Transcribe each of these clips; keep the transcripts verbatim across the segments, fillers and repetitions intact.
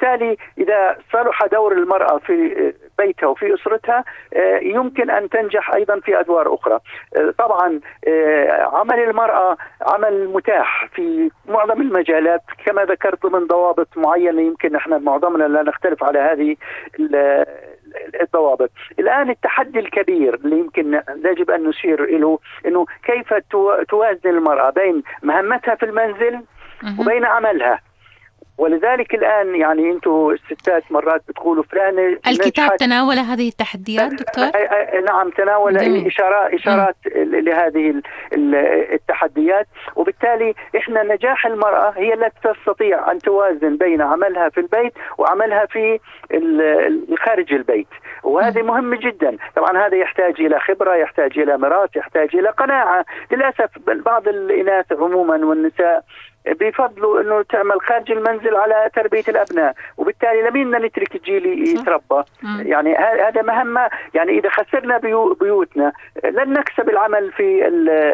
وبالتالي إذا صلح دور المرأة في بيتها وفي أسرتها يمكن أن تنجح أيضا في أدوار أخرى. طبعا عمل المرأة عمل متاح في معظم المجالات كما ذكرت ضمن ضوابط معينة، يمكن احنا معظمنا لا نختلف على هذه الضوابط. الآن التحدي الكبير اللي يمكن يجب أن نشير إليه أنه كيف توازن المرأة بين مهمتها في المنزل وبين عملها. ولذلك الآن يعني أنتم الستات مرات بتقولوا فلانة الكتاب تناول هذه التحديات دكتور؟ نعم تناول جميل. إشارات, إشارات لهذه التحديات، وبالتالي إحنا نجاح المرأة هي التي تستطيع أن توازن بين عملها في البيت وعملها في خارج البيت، وهذه مهمة جدا. طبعا هذا يحتاج إلى خبرة، يحتاج إلى ميراث، يحتاج إلى قناعة. للأسف بعض الإناث عموما والنساء بيفضلوا انه تعمل خارج المنزل على تربيه الابناء، وبالتالي لمين نترك الجيل يتربى. يعني هذا مهمه، يعني اذا خسرنا بيو بيوتنا لن نكسب العمل في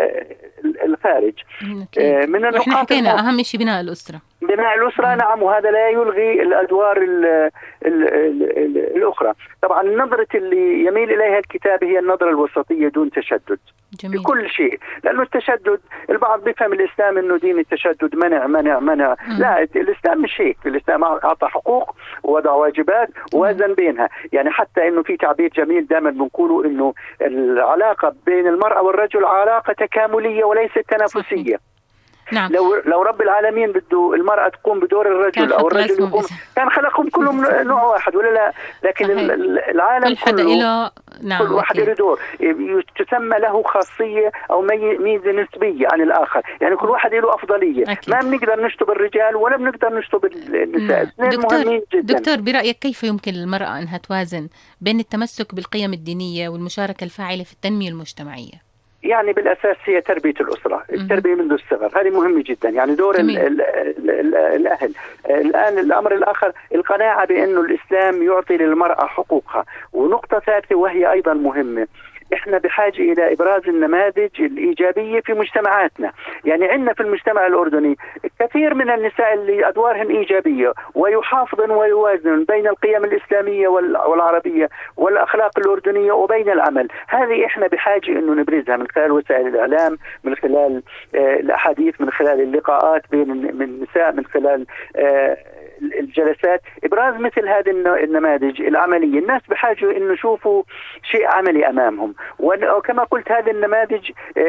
الخارج. من النقاط حكينا اهم شيء بناء الاسره بناء الأسرة. نعم، وهذا لا يلغي الأدوار ال ال ال الأخرى. طبعا النظرة اللي يميل إليها الكتاب هي النظرة الوسطية دون تشدد جميل. بكل شيء، لأنه التشدد البعض بيفهم الإسلام أنه دين التشدد منع منع منع م. لا، الإسلام مش هيك. الإسلام أعطى حقوق ووضع واجبات ووازن بينها. يعني حتى أنه في تعبير جميل دائما بنقوله أنه العلاقة بين المرأة والرجل علاقة تكاملية وليست تنافسية. نعم. لو لو رب العالمين بده المرأة تقوم بدور الرجل أو الرجل يقوم، كان خلقهم كلهم نوع واحد ولا لا؟ لكن صحيح. العالم كل كله إله نعم كل واحد له دور، تسمى له خاصية أو ميزة نسبية عن الآخر. يعني كل واحد له أفضلية. أكيد. ما بنقدر نشطب الرجال ولا بنقدر نشطب النساء. دكتور, دكتور برأيك كيف يمكن للمرأة أنها توازن بين التمسك بالقيم الدينية والمشاركة الفاعلة في التنمية المجتمعية؟ يعني بالأساس هي تربية الأسرة، التربية منذ الصغر، هذه مهمة جدا. يعني دور ال ال ال الأهل. الآن الأمر الآخر القناعة بأنه الإسلام يعطي للمرأة حقوقها. ونقطة ثالثة وهي أيضا مهمة، إحنا بحاجة إلى إبراز النماذج الإيجابية في مجتمعاتنا. يعني عندنا في المجتمع الأردني كثير من النساء اللي أدوارهن إيجابية ويحافظن ويوازن بين القيم الإسلامية والعربية والأخلاق الأردنية وبين العمل. هذه إحنا بحاجة إنه نبرزها من خلال وسائل الإعلام، من خلال آه الأحاديث، من خلال اللقاءات بين النساء، من خلال آه الجلسات، إبراز مثل هذه النماذج العملية. الناس بحاجة إنه يشوفوا شيء عملي أمامهم. وكما قلت هذه النماذج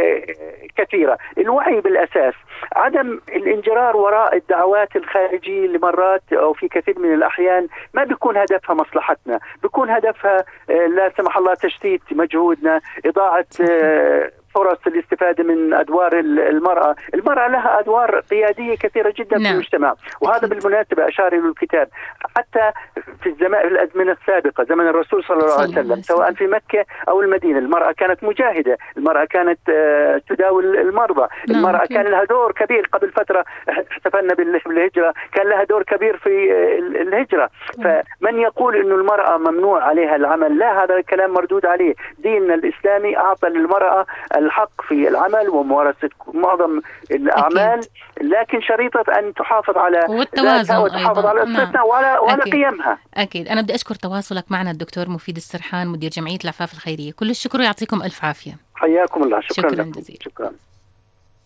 كثيرة. الوعي بالأساس، عدم الانجرار وراء الدعوات الخارجية اللي مرات أو في كثير من الأحيان ما بيكون هدفها مصلحتنا، بيكون هدفها لا سمح الله تشتيت مجهودنا، إضاعة فرص الاستفادة من أدوار المرأة. المرأة لها أدوار قيادية كثيرة جدا نعم. في المجتمع، وهذا بالمناسبة أشار إلى الكتاب. حتى في الزمان الأزمنة السابقة زمن الرسول صلى الله عليه وسلم، سواء في مكة أو المدينة، المرأة كانت مجاهدة، المرأة كانت تداوي المرضى، المرأة نعم. كان لها دور كبير. قبل فترة احتفلنا بالهجرة، كان لها دور كبير في الهجرة. فمن يقول إنه المرأة ممنوع عليها العمل، لا، هذا الكلام مردود عليه. ديننا الإسلامي أعطى للمرأة الحق في العمل وممارسة معظم الأعمال، لكن شريطة أن تحافظ على والتوازن وتحافظ على أسرتنا نعم. وعلى, وعلى قيمها. أكيد. أنا بدي أشكر تواصلك معنا الدكتور مفيد السرحان، مدير جمعية العفاف الخيرية. كل الشكر ويعطيكم ألف عافية. حياكم الله. شكرا, شكرا جزيلا. شكرا.